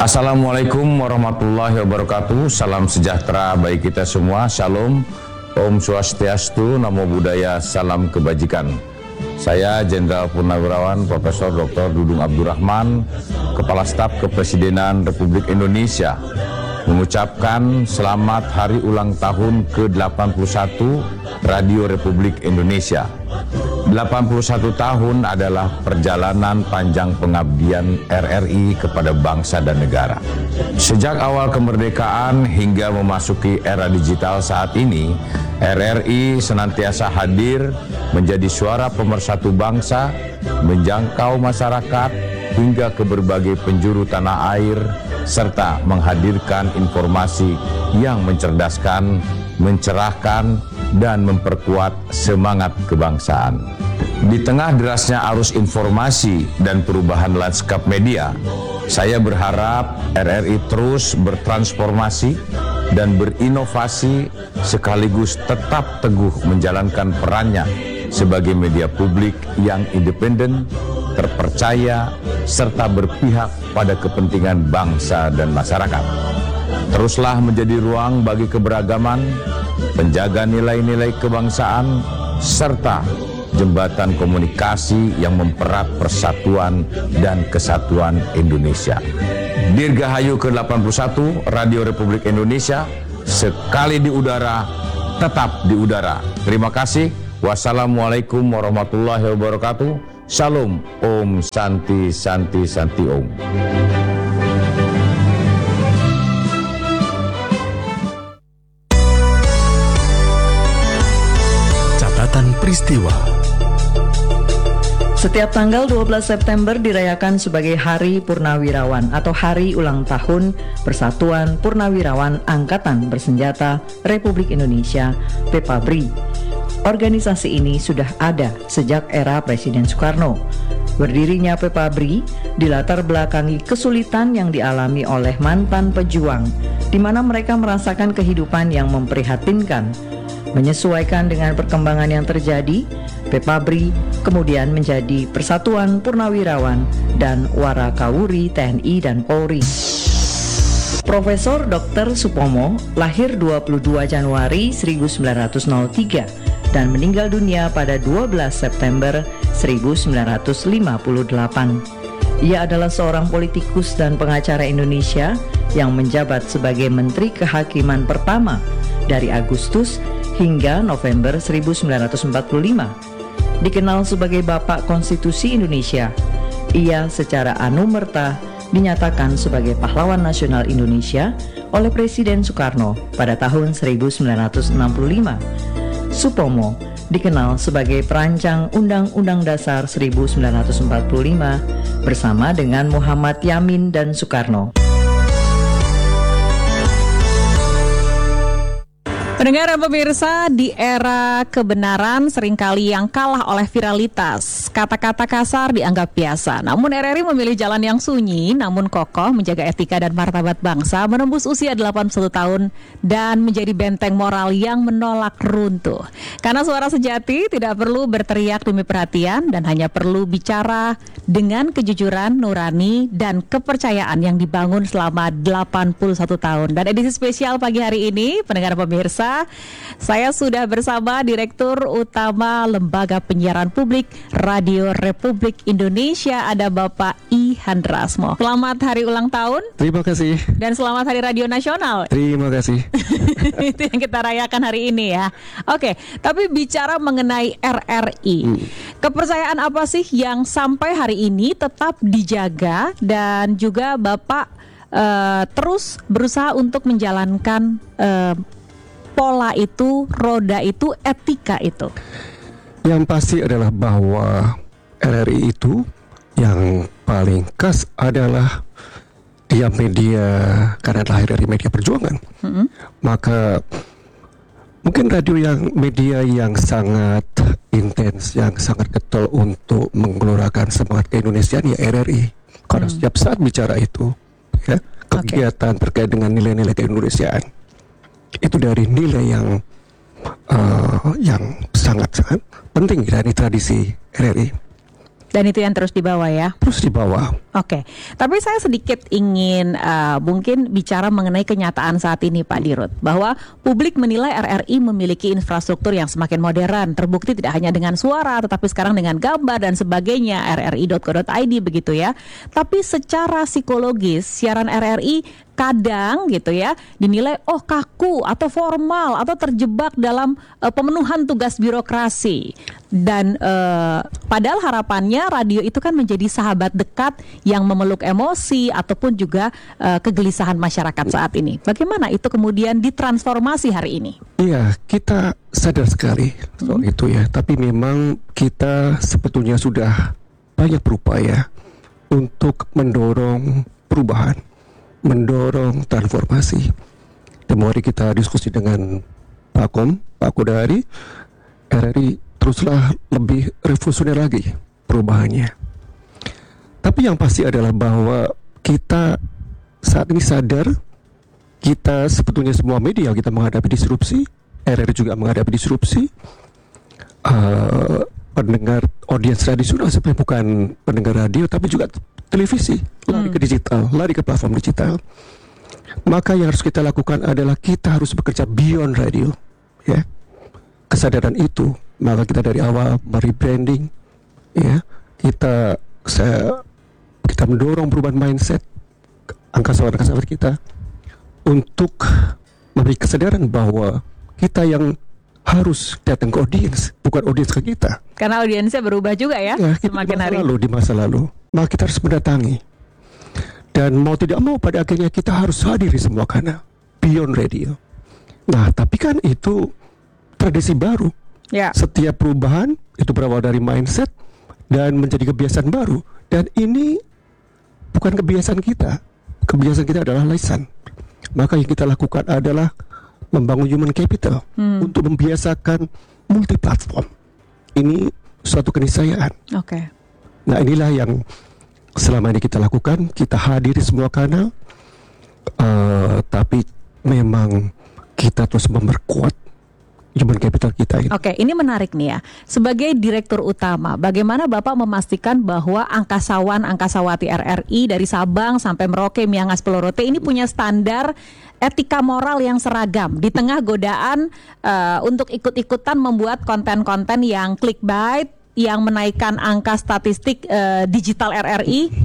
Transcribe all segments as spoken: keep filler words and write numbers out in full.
Assalamualaikum warahmatullahi wabarakatuh. Salam sejahtera bagi kita semua. Shalom, Om Swastiastu, Namo Buddhaya, salam kebajikan. Saya Jenderal Purnawirawan Profesor Doktor Dudung Abdurrahman, Kepala Staf Kepresidenan Republik Indonesia, mengucapkan selamat hari ulang tahun ke delapan puluh satu Radio Republik Indonesia. delapan puluh satu tahun adalah perjalanan panjang pengabdian R R I kepada bangsa dan negara. Sejak awal kemerdekaan hingga memasuki era digital saat ini, R R I senantiasa hadir menjadi suara pemersatu bangsa, menjangkau masyarakat hingga ke berbagai penjuru tanah air, serta menghadirkan informasi yang mencerdaskan, mencerahkan, dan memperkuat semangat kebangsaan. Di tengah derasnya arus informasi dan perubahan lanskap media, saya berharap R R I terus bertransformasi dan berinovasi sekaligus tetap teguh menjalankan perannya sebagai media publik yang independen, terpercaya, serta berpihak pada kepentingan bangsa dan masyarakat. Teruslah menjadi ruang bagi keberagaman, penjaga nilai-nilai kebangsaan, serta jembatan komunikasi yang mempererat persatuan dan kesatuan Indonesia. Dirgahayu ke delapan puluh satu Radio Republik Indonesia, sekali di udara, tetap di udara. Terima kasih. Wassalamualaikum warahmatullahi wabarakatuh. Shalom, Om Santi Santi Santi Om. Catatan peristiwa. Setiap tanggal dua belas September dirayakan sebagai Hari Purnawirawan atau Hari Ulang Tahun Persatuan Purnawirawan Angkatan Bersenjata Republik Indonesia P P A B R I. Organisasi ini sudah ada sejak era Presiden Soekarno. Berdirinya P P A B R I dilatar belakangi kesulitan yang dialami oleh mantan pejuang, di mana mereka merasakan kehidupan yang memprihatinkan. Menyesuaikan dengan perkembangan yang terjadi, P P A B R I kemudian menjadi Persatuan Purnawirawan dan Warakawuri T N I dan Polri. Profesor Doktor Supomo lahir dua puluh dua Januari seribu sembilan ratus tiga dan meninggal dunia pada dua belas September seribu sembilan ratus lima puluh delapan. Ia adalah seorang politikus dan pengacara Indonesia yang menjabat sebagai Menteri Kehakiman pertama dari Agustus hingga November seribu sembilan ratus empat puluh lima. Dikenal sebagai Bapak Konstitusi Indonesia, ia secara anumerta dinyatakan sebagai pahlawan nasional Indonesia oleh Presiden Soekarno pada tahun seribu sembilan ratus enam puluh lima. Supomo dikenal sebagai perancang Undang-Undang Dasar seribu sembilan ratus empat puluh lima bersama dengan Muhammad Yamin dan Soekarno. Pendengar dan pemirsa, di era kebenaran seringkali yang kalah oleh viralitas. Kata-kata kasar dianggap biasa. Namun R R I memilih jalan yang sunyi, namun kokoh menjaga etika dan martabat bangsa, menembus usia delapan puluh satu tahun dan menjadi benteng moral yang menolak runtuh. Karena suara sejati tidak perlu berteriak demi perhatian dan hanya perlu bicara dengan kejujuran, nurani, dan kepercayaan yang dibangun selama delapan puluh satu tahun. Dan edisi spesial pagi hari ini, pendengar dan pemirsa, saya sudah bersama Direktur Utama Lembaga Penyiaran Publik Radio Republik Indonesia, ada Bapak I Handrasmo. Selamat hari ulang tahun. Terima kasih. Dan selamat Hari Radio Nasional. Terima kasih. Itu yang kita rayakan hari ini ya. Oke, tapi bicara mengenai R R I, hmm. kepercayaan apa sih yang sampai hari ini tetap dijaga dan juga Bapak uh, terus berusaha untuk menjalankan uh, pola itu, roda itu, etika itu? Yang pasti adalah bahwa R R I itu yang paling khas adalah dia media, karena lahir dari media perjuangan. Mm-hmm. Maka mungkin radio yang media yang sangat intens, yang sangat getol untuk menggelorakan semangat keindonesiaan ya R R I. Karena mm. setiap saat bicara itu, ya, kegiatan okay. terkait dengan nilai-nilai keindonesiaan, itu dari nilai yang uh, yang sangat-sangat penting dari tradisi R R I. Dan itu yang terus dibawa ya? Terus dibawa. Oke, tapi saya sedikit ingin uh, mungkin bicara mengenai kenyataan saat ini Pak Dirut, bahwa publik menilai R R I memiliki infrastruktur yang semakin modern, terbukti tidak hanya dengan suara tetapi sekarang dengan gambar dan sebagainya, r r i dot co dot i d begitu ya. Tapi secara psikologis siaran R R I kadang gitu ya dinilai oh kaku atau formal atau terjebak dalam uh, pemenuhan tugas birokrasi. Dan uh, padahal harapannya radio itu kan menjadi sahabat dekat yang memeluk emosi ataupun juga uh, kegelisahan masyarakat saat ini. Bagaimana itu kemudian ditransformasi hari ini? Iya, kita sadar sekali soal itu ya. Tapi memang kita sebetulnya sudah banyak berupaya untuk mendorong perubahan, mendorong transformasi. Kemarin kita diskusi dengan Pak Kom, Pak Kodari, R R I teruslah lebih revolusioner lagi perubahannya. Tapi yang pasti adalah bahwa kita saat ini sadar, kita sebetulnya semua media kita menghadapi disrupsi, R R I juga menghadapi disrupsi. Uh, pendengar audiens tradisional sebenarnya bukan pendengar radio, tapi juga televisi, lari ke digital, lari ke platform digital. Maka yang harus kita lakukan adalah kita harus bekerja beyond radio, ya. Kesadaran itu, maka kita dari awal merebranding, ya. Kita saya kita mendorong perubahan mindset angkasa-angkasa kita untuk memberi kesadaran bahwa kita yang harus datang ke audiens, bukan audiens ke kita. Karena audiensnya berubah juga ya, ya kita semakin di masa hari. lalu di masa lalu, maka kita harus mendatangi. Dan mau tidak mau pada akhirnya kita harus hadir di semua kanal beyond radio. Nah, tapi kan itu tradisi baru. Ya. Setiap perubahan itu berawal dari mindset dan menjadi kebiasaan baru. Dan ini bukan kebiasaan kita. Kebiasaan kita adalah lisan. Maka yang kita lakukan adalah membangun human capital hmm. untuk membiasakan multi platform. Ini suatu keniscayaan. Oke. Okay. Nah, inilah yang selama ini kita lakukan. Kita hadir di semua kanal, uh, tapi memang kita terus memperkuat human capital kita ini. Oke, ini menarik nih ya. Sebagai direktur utama, bagaimana Bapak memastikan bahwa angkasawan-angkasawati R R I dari Sabang sampai Merauke, Miangas, Pulau Rote ini punya standar etika moral yang seragam di tengah godaan uh, untuk ikut-ikutan membuat konten-konten yang clickbait, yang menaikkan angka statistik uh, digital R R I?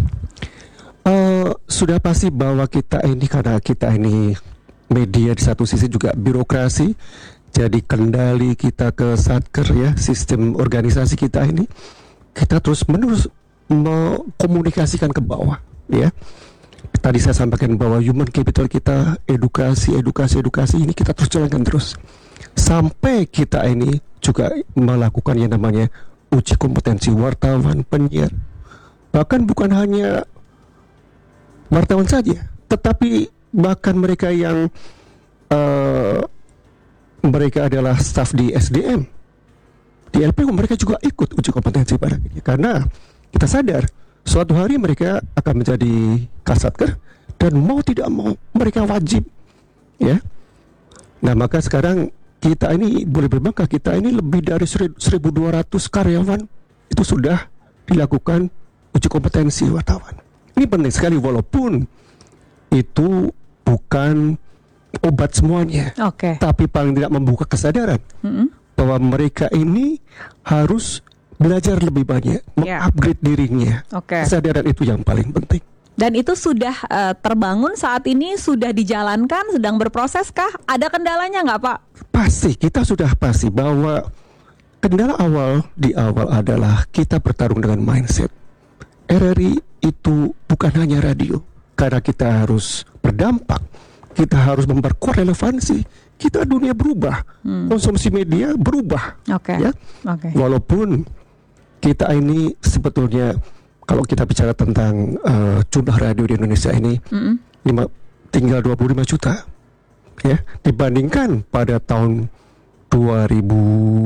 Uh, sudah pasti bahwa kita ini, karena kita ini media di satu sisi juga birokrasi, jadi kendali kita ke satker ya, sistem organisasi kita ini, kita terus menerus mengkomunikasikan ke bawah ya. Tadi saya sampaikan bahwa human capital kita, edukasi, edukasi, edukasi ini kita terus jalankan terus. Sampai kita ini juga melakukan yang namanya uji kompetensi wartawan, penyiar. Bahkan bukan hanya wartawan saja, tetapi bahkan mereka yang uh, mereka adalah staf di S D M, di L P U, mereka juga ikut uji kompetensi pada akhirnya. Karena kita sadar suatu hari mereka akan menjadi kasatker dan mau tidak mau mereka wajib, ya. Nah, maka sekarang kita ini boleh berbangga, kita ini lebih dari seribu dua ratus karyawan itu sudah dilakukan uji kompetensi wartawan. Ini penting sekali, walaupun itu bukan obat semuanya, okay. tapi paling tidak membuka kesadaran mm-hmm. bahwa mereka ini harus belajar lebih banyak, yeah. mengupgrade dirinya. Okay. Kesadaran itu yang paling penting. Dan itu sudah uh, terbangun saat ini, sudah dijalankan, sedang berproses kah? Ada kendalanya nggak Pak? Pasti, kita sudah pasti bahwa kendala awal di awal adalah kita bertarung dengan mindset. R R I itu bukan hanya radio, karena kita harus berdampak. Kita harus memperkuat relevansi. Kita dunia berubah, hmm. konsumsi media berubah. Okay. Ya? Okay. Walaupun kita ini sebetulnya kalau kita bicara tentang uh, jumlah radio di Indonesia ini mm-hmm. lima, tinggal dua puluh lima juta, ya, dibandingkan pada tahun dua ribu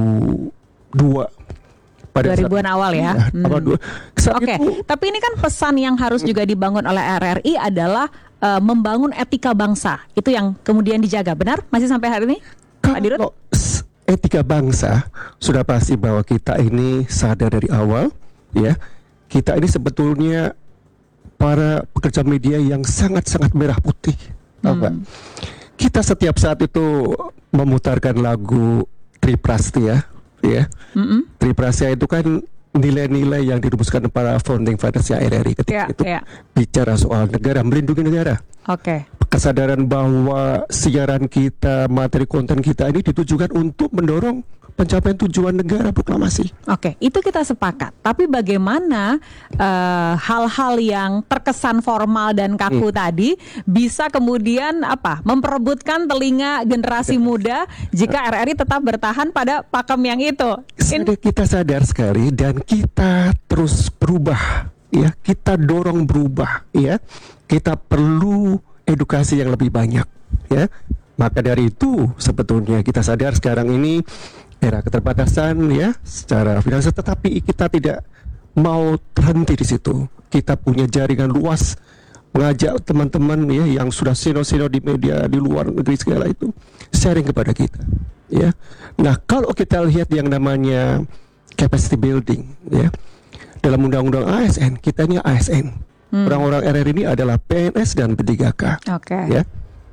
dua. Pada dua ribuan saat, awal ya. ya hmm. Oke, okay. Tapi ini kan pesan yang harus juga dibangun oleh R R I adalah uh, membangun etika bangsa. Itu yang kemudian dijaga, benar? Masih sampai hari ini, Pak Dirut? Kalau etika bangsa sudah pasti bahwa kita ini sadar dari awal, ya. Kita ini sebetulnya para pekerja media yang sangat-sangat merah putih. Tahu nggak? Kita setiap saat itu memutarkan lagu Triprastia, ya. Mm-mm. Triprastia itu kan nilai-nilai yang dirumuskan para founding fathers-nya R R I ketika Ya, itu ya. bicara soal negara, melindungi negara. Oke. Kesadaran bahwa siaran kita, materi konten kita ini ditujukan untuk mendorong pencapaian tujuan negara proklamasi. Oke, itu kita sepakat. Tapi bagaimana eh, hal-hal yang terkesan formal dan kaku Hmm. tadi bisa kemudian apa? Memperebutkan telinga generasi muda jika R R I tetap bertahan pada pakem yang itu. In- Sadar- kita sadar sekali dan kita terus berubah, ya. Kita dorong berubah, ya. Kita perlu edukasi yang lebih banyak, ya. Maka dari itu sebetulnya kita sadar sekarang ini era keterbatasan, ya, secara finansial, tetapi kita tidak mau terhenti di situ. Kita punya jaringan luas, mengajak teman-teman, ya, yang sudah senior-senior di media di luar negeri segala itu sharing kepada kita, ya. Nah, kalau kita lihat yang namanya capacity building, ya, dalam undang-undang A S N, kita ini A S N, orang-orang R R I ini adalah P N S dan P tiga K, Oke. ya.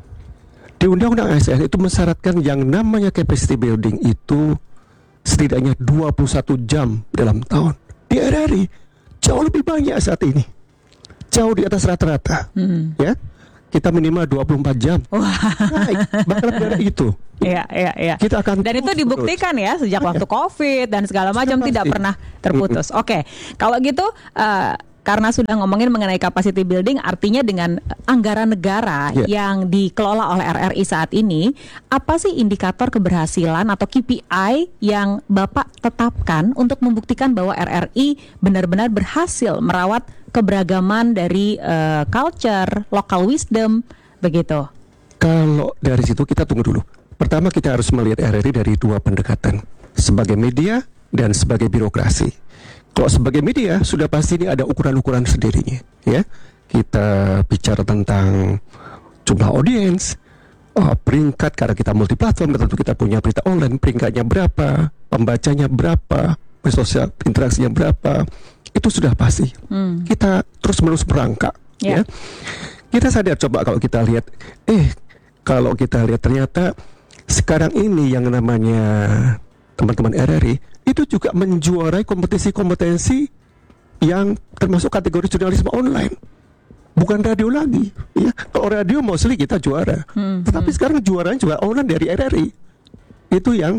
Di Undang-Undang A S N itu mensyaratkan yang namanya capacity building itu setidaknya dua puluh satu jam dalam tahun. Di R R I jauh lebih banyak saat ini, jauh di atas rata-rata, Hmm. ya. Kita minimal dua puluh empat jam. Naik, bahkan lebih dari itu. Iya, iya, iya. Kita akan Dan itu terus dibuktikan ya sejak waktu COVID dan segala macam Sudah tidak pasti. pernah terputus. Oke, kalau gitu eh, karena sudah ngomongin mengenai capacity building, artinya dengan anggaran negara Ya. yang dikelola oleh R R I saat ini, apa sih indikator keberhasilan atau K P I yang Bapak tetapkan untuk membuktikan bahwa R R I benar-benar berhasil merawat keberagaman dari eh, culture, local wisdom, begitu? Kalau dari situ kita tunggu dulu. Pertama kita harus melihat R R I dari dua pendekatan, sebagai media dan sebagai birokrasi. Kalau sebagai media sudah pasti ini ada ukuran-ukuran sendirinya, ya. Kita bicara tentang jumlah audiens, oh, peringkat karena kita multiplatform, tentu kita punya berita online, peringkatnya berapa, pembacanya berapa, sosial interaksinya berapa, itu sudah pasti. Hmm. Kita terus menerus merangkak, Ya. ya. Kita sadar coba kalau kita lihat, eh kalau kita lihat ternyata sekarang ini yang namanya teman-teman R R I itu juga menjuarai kompetisi-kompetisi yang termasuk kategori jurnalisme online, bukan radio lagi, ya. Kalau radio mostly kita juara, Hmm, tetapi sekarang juaranya juga online dari R R I, itu yang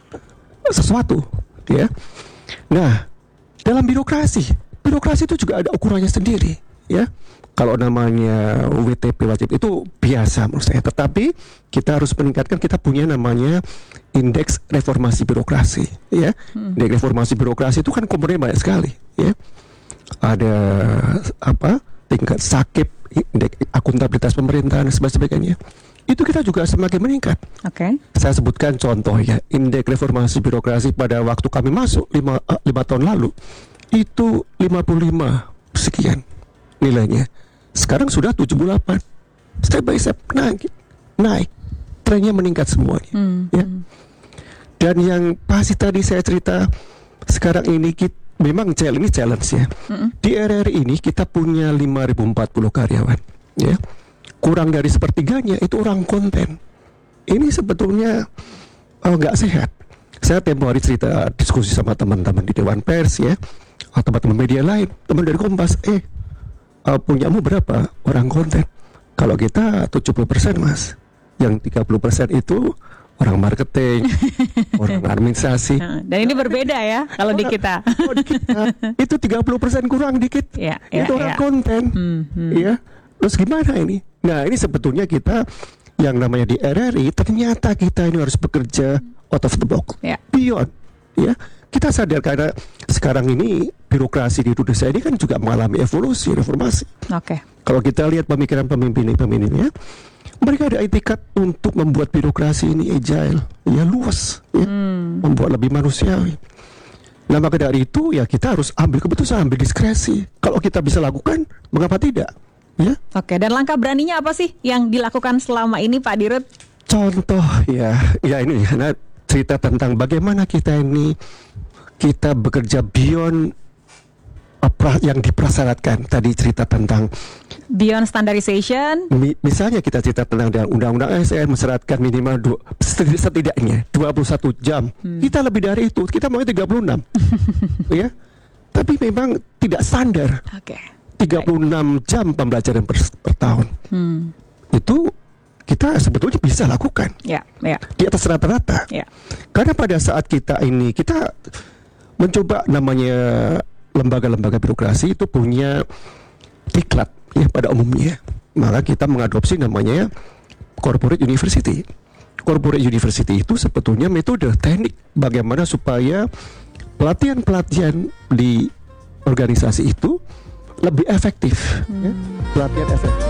sesuatu, ya. Nah, dalam birokrasi, birokrasi itu juga ada ukurannya sendiri, ya. Kalau namanya W T P wajib itu biasa menurut saya, tetapi kita harus meningkatkan, kita punya namanya indeks reformasi birokrasi, ya. Hmm. Indeks reformasi birokrasi itu kan komponennya banyak sekali, ya. Ada apa? Tingkat sakit, indeks akuntabilitas pemerintahan dan sebagainya. Itu kita juga semakin meningkat. Oke. Saya sebutkan contoh, ya, indeks reformasi birokrasi pada waktu kami masuk lima, uh, lima tahun lalu itu lima puluh lima sekian nilainya. Sekarang sudah tujuh puluh delapan. Step by step naik, naik. Trennya meningkat semuanya. Hmm. Ya. Dan yang pasti tadi saya cerita, sekarang ini kita, memang challenge ini challenge, ya. Mm-mm. Di R R I ini kita punya lima ribu empat puluh karyawan, ya. Kurang dari sepertiganya itu orang konten. Ini sebetulnya oh, nggak sehat. Saya tempo hari cerita diskusi sama teman-teman di Dewan Pers, ya, atau teman-teman media lain, teman dari Kompas, eh uh, punyamu berapa orang konten? Kalau kita tujuh puluh persen, Mas. Yang tiga puluh persen itu orang marketing, orang administrasi. Nah, dan ini berbeda ya kalau di kita. Oh, di kita itu tiga puluh persen kurang dikit. Ya, ya, itu orang ya. konten. Hmm, hmm. Ya. Terus gimana ini? Nah, ini sebetulnya kita yang namanya di R R I, ternyata kita ini harus bekerja out of the box. Ya. Beyond, ya. Kita sadar karena sekarang ini birokrasi di Indonesia ini kan juga mengalami evolusi, reformasi. Oke. Kalau kita lihat pemikiran pemimpin-pemimpinnya, mereka ada etikat untuk membuat birokrasi ini agile, ya, luas, ya, Hmm. membuat lebih manusiawi. Nah, maka dari itu ya kita harus ambil keputusan, ambil diskresi. Kalau kita bisa lakukan, mengapa tidak? Ya, Oke, dan langkah beraninya apa sih yang dilakukan selama ini Pak Dirut? contoh ya, ya ini karena cerita tentang bagaimana kita ini kita bekerja beyond uh, pra- yang dipersyaratkan. Tadi cerita tentang Beyond standardization. mi- misalnya kita cerita tentang dalam undang-undang A S N mensyaratkan minimal dua, setidak- setidaknya dua puluh satu jam. Hmm. Kita lebih dari itu, kita mau tiga puluh enam. Ya. Tapi memang tidak standar. Oke. tiga puluh enam jam pembelajaran per, per tahun. Hmm. Itu kita sebetulnya bisa lakukan Ya, ya, di atas rata-rata. ya. Karena pada saat kita ini kita mencoba, namanya lembaga-lembaga birokrasi itu punya diklat ya pada umumnya. Maka kita mengadopsi namanya corporate university. Corporate university itu sebetulnya metode teknik bagaimana supaya pelatihan-pelatihan di organisasi itu lebih efektif. Ya. Pelatihan efektif.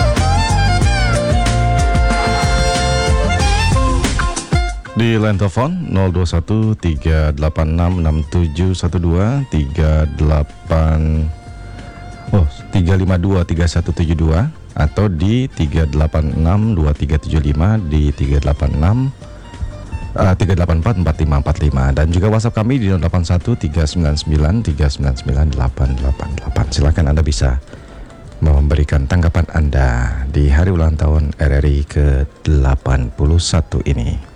Di line telepon nol dua satu tiga delapan enam enam tujuh satu dua tiga delapan oh tiga lima dua tiga satu tujuh dua atau di tiga delapan enam dua tiga tujuh lima di tiga delapan enam uh, tiga delapan empat empat lima empat lima dan juga WhatsApp kami di nol delapan satu tiga sembilan sembilan tiga sembilan sembilan delapan delapan delapan. Silakan Anda bisa memberikan tanggapan Anda di hari ulang tahun R R I ke delapan puluh satu ini.